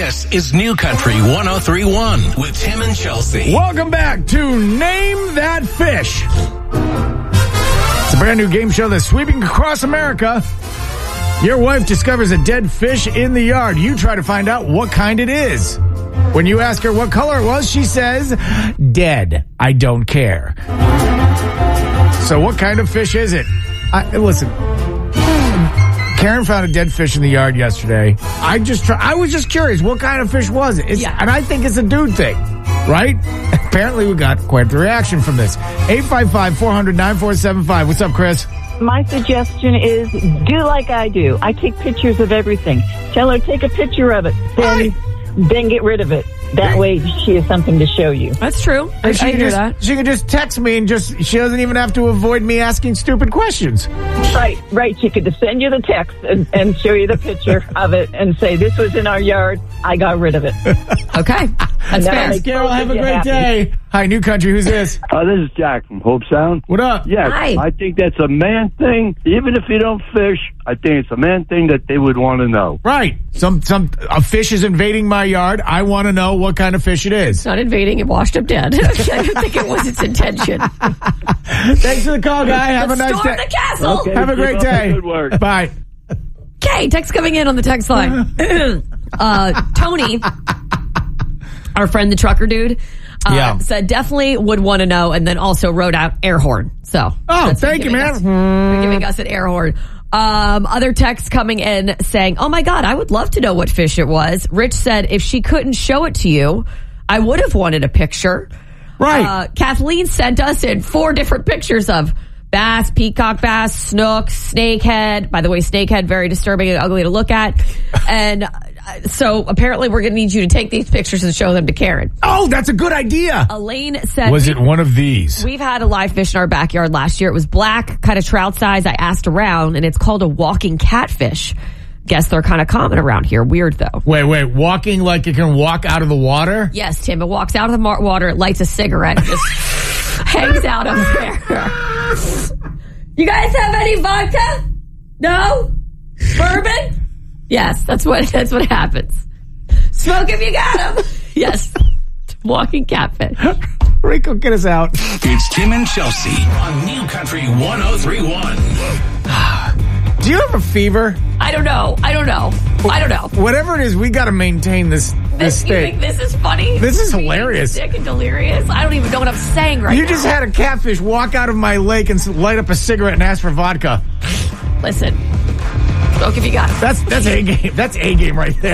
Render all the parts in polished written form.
This is New Country 103.1 with Tim and Chelsea. Welcome back to Name That Fish. It's a brand new game show that's sweeping across America. Your wife discovers a dead fish in the yard. You try to find out what kind it is. When you ask her what color it was, she says, dead. I don't care. So what kind of fish is it? Listen, Karen found a dead fish in the yard yesterday. I was just curious, what kind of fish was it? And I think it's a dude thing, right? Apparently we got quite the reaction from this. 855-400-9475. What's up, Chris? My suggestion is do like I do. I take pictures of everything. Tell her, take a picture of it. Then get rid of it. That way she has something to show you. That's true. I hear that. She can just text me and she doesn't even have to avoid me asking stupid questions. Right. She could just send you the text and show you the picture of it and say, this was in our yard. I got rid of it. Okay. That's fair. Carol, have a great day. Hi, New Country. Who's this? This is Jack from Hope Sound. What up? Yes, Hi. I think that's a man thing. Even if you don't fish, I think it's a man thing that they would want to know. Right. A fish is invading my yard. I want to know what kind of fish it is. It's not invading. It washed up dead. I don't think it was its intention. Thanks for the call, guy. Have a nice day. Storm the castle. Okay, Have a great day. Good work. Bye. Okay, text coming in on the text line. Tony, our friend the trucker dude, said definitely would want to know, and then also wrote out air horn. So, thank you, man. For giving us an air horn. Other texts coming in saying, oh my God, I would love to know what fish it was. Rich said, if she couldn't show it to you, I would have wanted a picture. Right. Kathleen sent us in 4 different pictures of bass, peacock bass, snook, snakehead. By the way, snakehead, very disturbing and ugly to look at. And so apparently we're going to need you to take these pictures and show them to Karen. Oh, that's a good idea. Elaine said, was it one of these? We've had a live fish in our backyard last year. It was black, kind of trout size. I asked around, and it's called a walking catfish. Guess they're kind of common around here. Weird, though. Wait. Walking like it can walk out of the water? Yes, Tim. It walks out of the water. It lights a cigarette. And just hangs out up there. You guys have any vodka? No? Bourbon? Yes, that's what happens. Smoke if you got them. Yes. Walking catfish. Rico, get us out. It's Tim and Chelsea on New Country 103.1. Do you have a fever? I don't know. Whatever it is, we got to maintain this You state. think this is funny? This is hilarious. Sick and delirious. I don't even know what I'm saying right now. You just had a catfish walk out of my lake and light up a cigarette and ask for vodka. Listen. Smoke if you got it. That's A game. That's A game right there.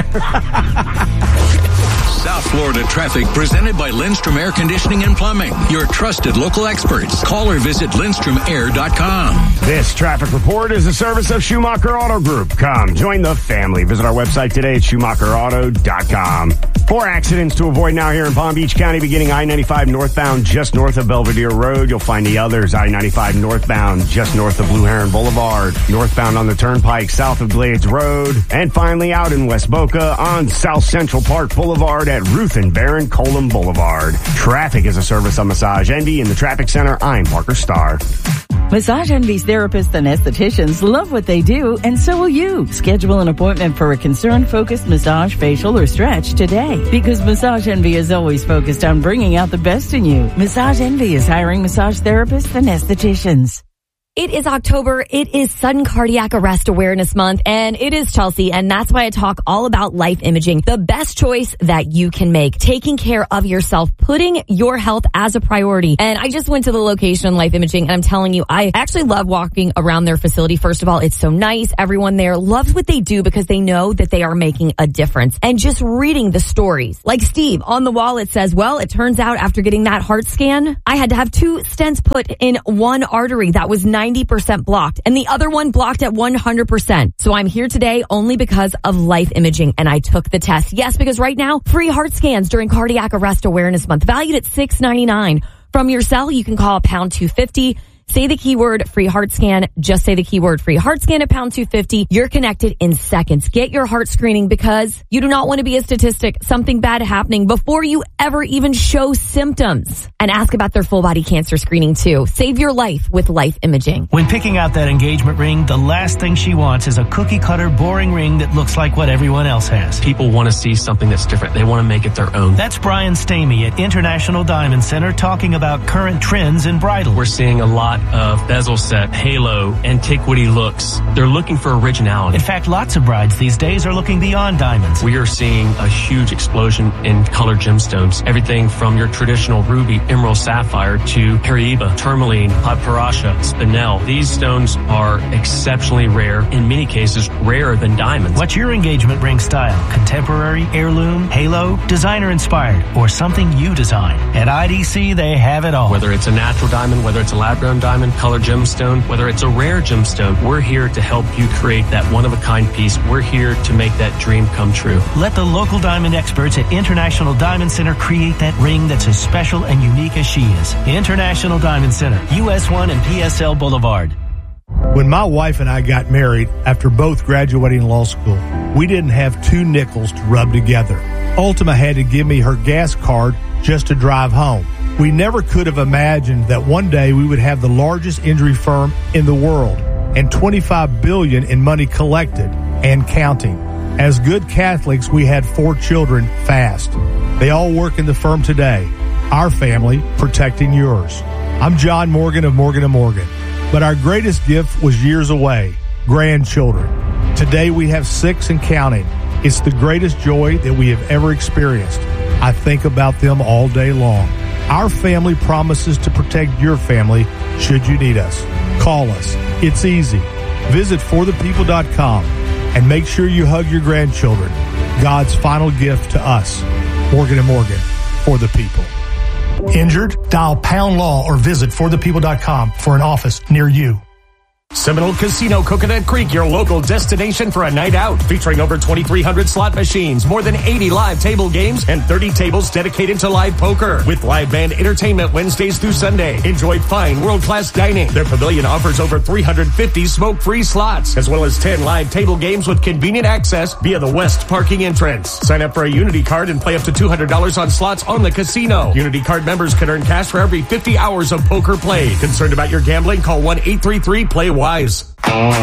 South Florida traffic presented by Lindstrom Air Conditioning and Plumbing. Your trusted local experts. Call or visit LindstromAir.com. This traffic report is a service of Schumacher Auto Group. Come, join the family. Visit our website today at SchumacherAuto.com. 4 accidents to avoid now here in Palm Beach County, beginning I-95 northbound just north of Belvedere Road. You'll find the others, I-95 northbound just north of Blue Heron Boulevard, northbound on the Turnpike south of Glades Road, and finally out in West Boca on South Central Park Boulevard at Ruth and Baron Colum Boulevard. Traffic is a service of Massage Envy in the Traffic Center. I'm Parker Starr. Massage Envy's therapists and estheticians love what they do, and so will you. Schedule an appointment for a concern-focused massage, facial, or stretch today. Because Massage Envy is always focused on bringing out the best in you. Massage Envy is hiring massage therapists and estheticians. It is October. It is Sudden Cardiac Arrest Awareness Month, and it is Chelsea, and that's why I talk all about life imaging, the best choice that you can make, taking care of yourself, putting your health as a priority. And I just went to the location on Life Imaging, and I'm telling you, I actually love walking around their facility. First of all, it's so nice. Everyone there loves what they do because they know that they are making a difference. And just reading the stories, like Steve, on the wall it says, well, it turns out after getting that heart scan, I had to have 2 stents put in one artery that was 90% blocked and the other one blocked at 100%. So I'm here today only because of Life Imaging, and I took the test. Yes, because right now, free heart scans during Cardiac Arrest Awareness Month, valued at $6.99. From your cell, you can call pound 250. Say the keyword free heart scan. Just say the keyword free heart scan at pound 250. You're connected in seconds. Get your heart screening because you do not want to be a statistic, something bad happening before you ever even show symptoms. And ask about their full body cancer screening too. Save your life with Life Imaging. When picking out that engagement ring, the last thing she wants is a cookie cutter, boring ring that looks like what everyone else has. People want to see something that's different. They want to make it their own. That's Brian Stamey at International Diamond Center talking about current trends in bridal. We're seeing a lot of bezel set, halo, antiquity looks. They're looking for originality. In fact, lots of brides these days are looking beyond diamonds. We are seeing a huge explosion in colored gemstones. Everything from your traditional ruby, emerald, sapphire to Paraiba, tourmaline, papyrusha, spinel. These stones are exceptionally rare, in many cases rarer than diamonds. What's your engagement ring style? Contemporary, heirloom, halo, designer inspired, or something you design? At IDC, they have it all. Whether it's a natural diamond, whether it's a lab-grown diamond, colored gemstone, whether it's a rare gemstone, we're here to help you create that one-of-a-kind piece. We're here to make that dream come true. Let the local diamond experts at International Diamond Center create that ring that's as special and unique as she is. International Diamond Center, US 1 and PSL Boulevard. When my wife and I got married after both graduating law school, we didn't have 2 nickels to rub together. Ultima had to give me her gas card just to drive home. We never could have imagined that one day we would have the largest injury firm in the world and $25 billion in money collected and counting. As good Catholics, we had 4 children fast. They all work in the firm today. Our family protecting yours. I'm John Morgan of Morgan & Morgan. But our greatest gift was years away, grandchildren. Today we have 6 and counting. It's the greatest joy that we have ever experienced. I think about them all day long. Our family promises to protect your family should you need us. Call us. It's easy. Visit forthepeople.com and make sure you hug your grandchildren. God's final gift to us. Morgan & Morgan, for the people. Injured? Dial Pound Law or visit forthepeople.com for an office near you. Seminole Casino Coconut Creek, your local destination for a night out. Featuring over 2,300 slot machines, more than 80 live table games, and 30 tables dedicated to live poker. With live band entertainment Wednesdays through Sunday. Enjoy fine world-class dining. Their pavilion offers over 350 smoke-free slots, as well as 10 live table games with convenient access via the west parking entrance. Sign up for a Unity card and play up to $200 on slots on the casino. Unity card members can earn cash for every 50 hours of poker played. Concerned about your gambling? Call 1-833-PLAY-WISE.